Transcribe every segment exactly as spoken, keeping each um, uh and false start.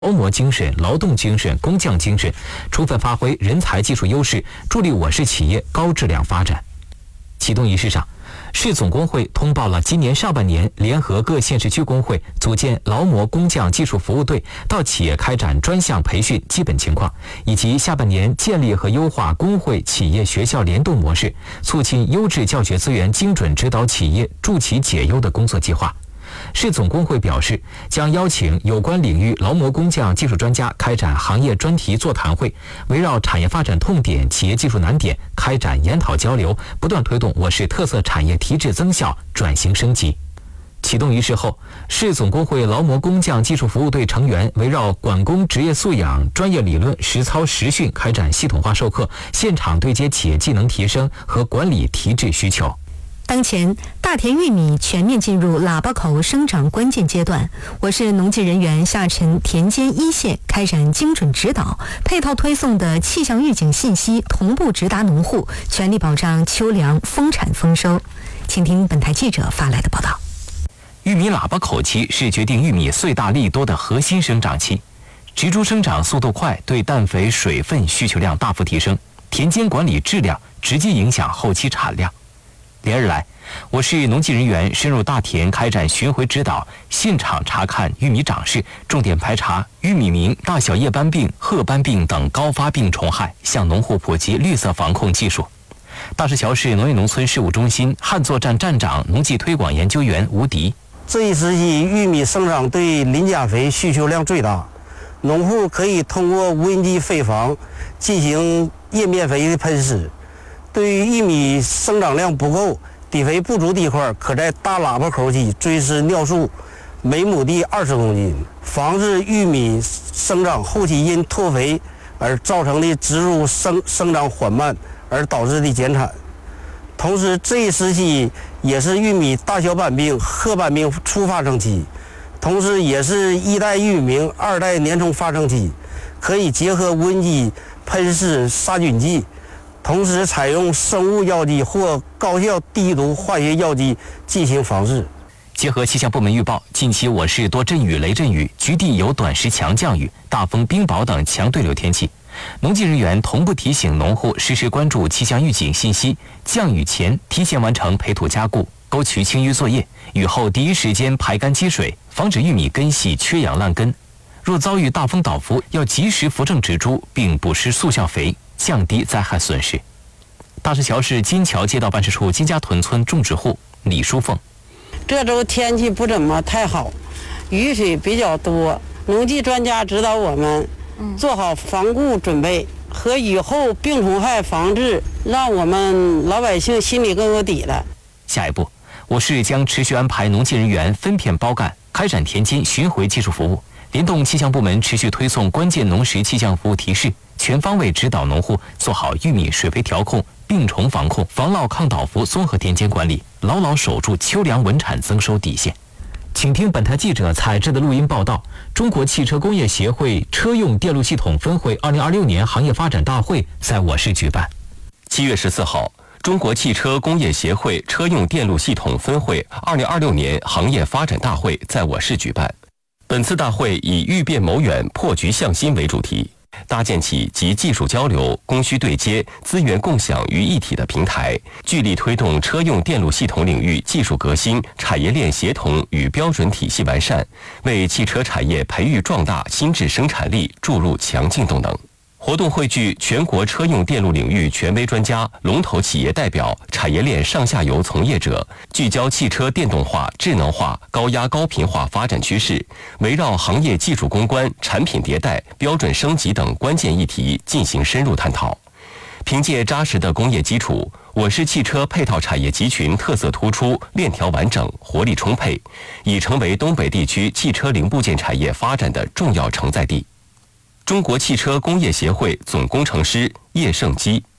劳模精神、劳动精神、工匠精神，充分发挥人才技术优势，助力我市企业高质量发展。启动仪式上，市总工会通报了今年上半年联合各县市区工会组建劳模工匠技术服务队到企业开展专项培训基本情况，以及下半年建立和优化工会企业学校联动模式，促进优质教学资源精准指导企业助其解忧的工作计划。市总工会表示，将邀请有关领域劳模工匠技术专家开展行业专题座谈会，围绕产业发展痛点、企业技术难点开展研讨交流，不断推动我市特色产业提质增效、转型升级。启动仪式后，市总工会劳模工匠技术服务队成员围绕管工职业素养、专业理论、实操实训开展系统化授课，现场对接企业技能提升和管理提质需求。 当前，大田玉米全面进入喇叭口生长关键阶段，我市农技人员下沉田间一线，开展精准指导，配套推送的气象预警信息同步直达农户，全力保障秋粮丰产丰收。请听本台记者发来的报道。 玉米喇叭口期是决定玉米穗大粒多的核心生长期，植株生长速度快，对氮肥、水分需求量大幅提升，田间管理质量直接影响后期产量。连日来，我市农技人员深入大田开展巡回指导，现场查看玉米长势，重点排查玉米螟、大小叶斑病、褐斑病等高发病虫害，向农户普及绿色防控技术。大石桥市农业农村事务中心旱作站站长、农技推广研究员吴迪： 这一时期，玉米生长对磷钾肥需求量最大，农户可以通过无人机飞防进行叶面肥的喷施。对于玉米生长量不够、底肥不足地块，可在大喇叭口期追施尿素，每亩地二十公斤，防止玉米生长后期因脱肥而造成的植株生生长缓慢而导致的减产。同时，这一时期也是玉米大小斑病、褐斑病初发生期，同时也是一代玉米螟、二代年虫发生期，可以结合无人机喷施杀菌剂。同时采用生物药剂或高效低毒化学药剂进行防治。 结合气象部门预报，近期我市多阵雨、雷阵雨，局地有短时强降雨、大风、冰雹等强对流天气。农技人员同步提醒农户实时关注气象预警信息，降雨前提前完成培土加固、沟渠清淤作业，雨后第一时间排干积水，防止玉米根系缺氧烂根。若遭遇大风倒伏，要及时扶正植株，并补施速效肥，降低灾害损失。大石桥市金桥街道办事处金家屯村种植户李淑凤： 这周天气不怎么太好，雨水比较多，农技专家指导我们做好防护准备和雨后病虫害防治，让我们老百姓心里更有底了。 下一步，我市将持续安排农技人员分片包干，开展田间巡回技术服务，联动气象部门持续推送关键农时气象服务提示，全方位指导农户做好玉米水肥调控、病虫防控、防涝抗倒伏综合田间管理，牢牢守住秋粮稳产增收底线。请听本台记者采制的录音报道：中国汽车工业协会车用电路系统分会二零二六年行业发展大会在我市举办。 七月十四号，中国汽车工业协会车用电路系统分会二零二六年行业发展大会在我市举办。本次大会以预变谋远、破局向新为主题，搭建起集技术交流、供需对接、资源共享于一体的平台，聚力推动车用电路系统领域技术革新、产业链协同与标准体系完善，为汽车产业培育壮大新质生产力注入强劲动能。活动汇聚全国车用电路领域权威专家、龙头企业代表、产业链上下游从业者，聚焦汽车电动化、智能化、高压高频化发展趋势，围绕行业技术攻关、产品迭代、标准升级等关键议题进行深入探讨。凭借扎实的工业基础，我市汽车配套产业集群特色突出、链条完整、活力充沛，已成为东北地区汽车零部件产业发展的重要承载地。中国汽车工业协会总工程师叶胜基：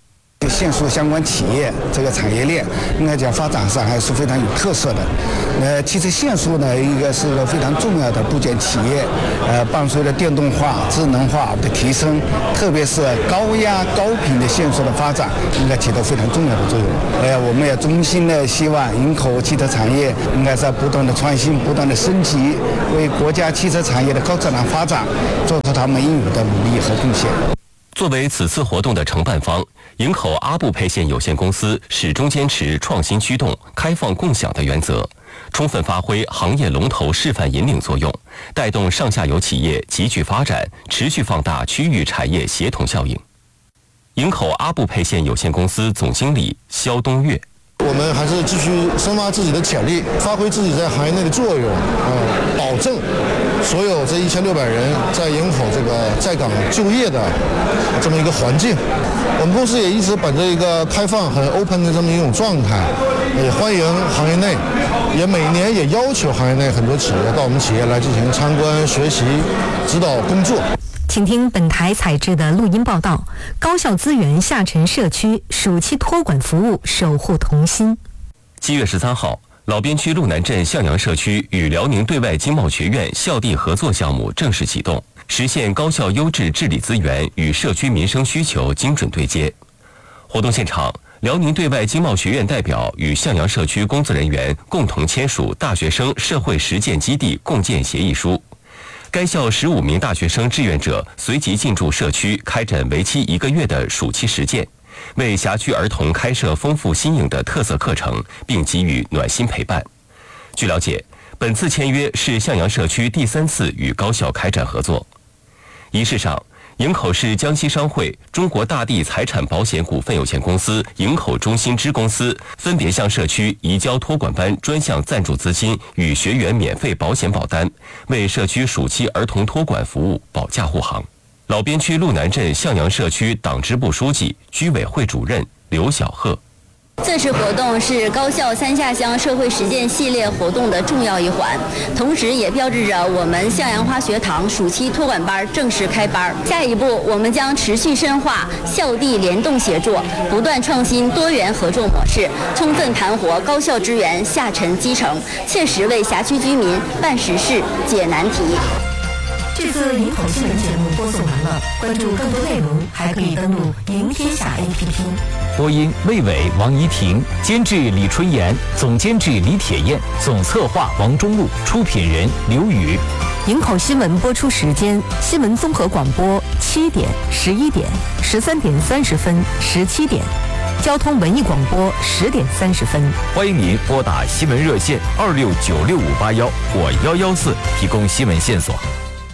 线束相关企业这个产业链应该讲发展上还是非常有特色的。呃，汽车线束呢，一个是一个非常重要的部件企业，呃，伴随着电动化、智能化的提升，特别是高压高频的线束的发展，应该起到非常重要的作用。呃，我们也衷心的希望营口汽车产业应该在不断的创新、不断的升级，为国家汽车产业的高质量发展做出他们应有的努力和贡献。 作为此次活动的承办方，营口阿布配线有限公司始终坚持创新驱动、开放共享的原则，充分发挥行业龙头示范引领作用，带动上下游企业集聚发展，持续放大区域产业协同效应。营口阿布配线有限公司总经理肖东岳： 我们还是继续深挖自己的潜力，发挥自己在行业内的作用，啊、呃，保证所有这一千六百人在营口这个在岗就业的这么一个环境。我们公司也一直本着一个开放、很 open 的这么一种状态，也欢迎行业内，也每年也要求行业内很多企业到我们企业来进行参观、学习、指导工作。 请听本台采制的录音报道：高校资源下沉社区暑期托管服务守护同心。 七月十三号，老边区路南镇向阳社区与辽宁对外经贸学院校地合作项目正式启动，实现高校优质治理资源与社区民生需求精准对接。活动现场，辽宁对外经贸学院代表与向阳社区工作人员共同签署大学生社会实践基地共建协议书。该校十五名大学生志愿者随即进驻社区，开展为期一个月的暑期实践，为辖区儿童开设丰富新颖的特色课程，并给予暖心陪伴。据了解，本次签约是向阳社区第三次与高校开展合作。仪式上，营口市江西商会、中国大地财产保险股份有限公司、营口中心支公司分别向社区移交托管班专项赞助资金与学员免费保险保单，为社区暑期儿童托管服务保驾护航。老边区路南镇向阳社区党支部书记、居委会主任刘小鹤。 这次活动是高校三下乡社会实践系列活动的重要一环，同时也标志着我们向阳花学堂暑期托管班正式开班。下一步，我们将持续深化校地联动协作，不断创新多元合作模式，充分盘活高校资源下沉基层，切实为辖区居民办实事、解难题。 这次营口新闻节目播送完了，关注更多内容还可以登录营天下 A P P。 播音魏伟、王怡婷，监制李春妍，总监制李铁燕，总策划王中路，出品人刘宇。 营口新闻播出时间：新闻综合广播七点、十一点、十三点三十分、十七点；交通文艺广播十点三十分。 欢迎您拨打新闻热线二六九六五八幺或幺幺四提供新闻线索。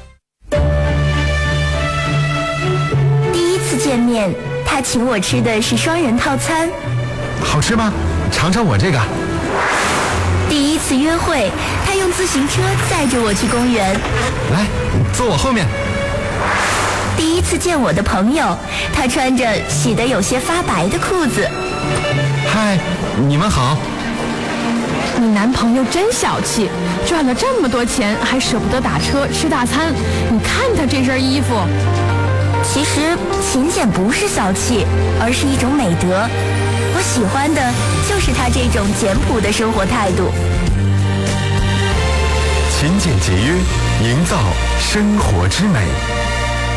第一次见面，他请我吃的是双人套餐。 好吃吗？尝尝我这个。 第一次约会，他用自行车载着我去公园。 来，坐我后面。 第一次见我的朋友，他穿着洗得有些发白的裤子。 嗨，你们好。 你男朋友真小气，赚了这么多钱还舍不得打车吃大餐。你看他这身衣服。 其实勤俭不是小气，而是一种美德。我喜欢的就是他这种简朴的生活态度。 勤俭节约，营造生活之美。